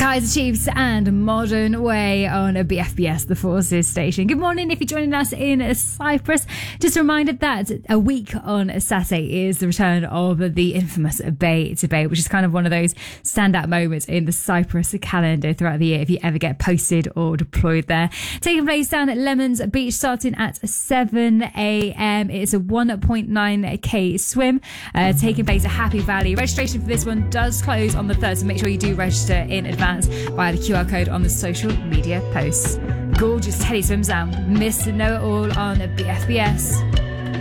Kaiser Chiefs and Modern Way on a BFBS, the Forces station. Good morning if you're joining us in Cyprus. Just a reminder that a week on Saturday is the return of the infamous Bay to Bay, which is kind of one of those standout moments in the Cyprus calendar throughout the year if you ever get posted or deployed there. Taking place down at Lemons Beach starting at 7 a.m. It's a 1.9k swim taking place at Happy Valley. Registration for this one does close on the 3rd, so make sure you do register in advance via the QR code on the social media posts. Gorgeous Teddy swims out. Miss Know It All on BFBS.